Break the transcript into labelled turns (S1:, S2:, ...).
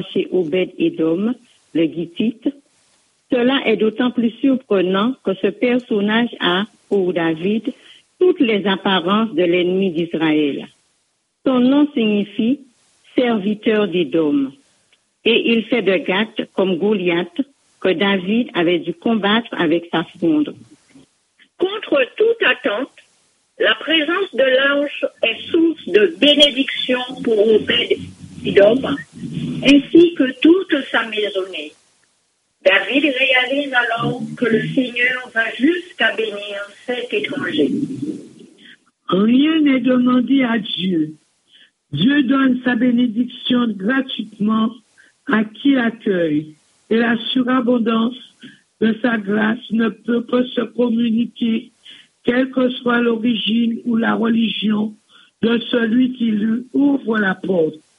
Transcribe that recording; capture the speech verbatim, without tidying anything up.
S1: chez Obed-Édom, le Gittite. Cela est d'autant plus surprenant que ce personnage a, pour David, toutes les apparences de l'ennemi d'Israël. Son nom signifie « serviteur d'Édom » et il fait de Gath comme Goliath que David avait dû combattre avec sa fronde.
S2: Contre toute attente, la présence de l'ange est source de bénédiction pour Obed-Édom, ainsi que toute sa maisonnée. David réalise alors que le Seigneur va jusqu'à bénir cet étranger.
S3: Rien n'est demandé à Dieu. Dieu donne sa bénédiction gratuitement à qui l'accueille, et la surabondance de sa grâce ne peut pas se communiquer, quelle que soit l'origine ou la religion de celui qui lui ouvre la porte.